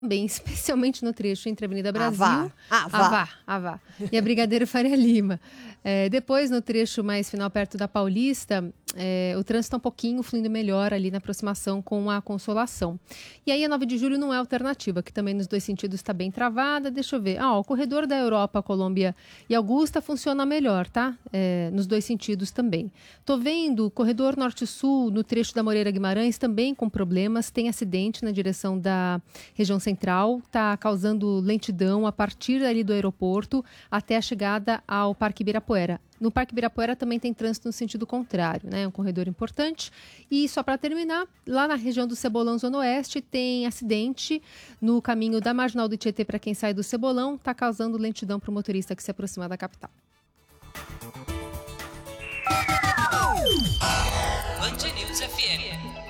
Bem, especialmente no trecho entre a Avenida Brasil, Vá. E a Brigadeiro Faria Lima. Depois, no trecho mais final, perto da Paulista, o trânsito está um pouquinho fluindo melhor ali na aproximação com a Consolação. E aí a 9 de Julho não é alternativa, que também nos dois sentidos está bem travada. Deixa eu ver. O corredor da Europa, Colômbia e Augusta funciona melhor, tá? Nos dois sentidos também. Tô vendo o corredor Norte-Sul, no trecho da Moreira Guimarães, também com problemas. Tem acidente na direção da região central, está causando lentidão a partir ali do aeroporto até a chegada ao Parque Ibirapuera. No Parque Ibirapuera também tem trânsito no sentido contrário, né? É um corredor importante. E só para terminar, lá na região do Cebolão, Zona Oeste, tem acidente no caminho da Marginal do Tietê para quem sai do Cebolão, está causando lentidão para o motorista que se aproxima da capital. Band News FM.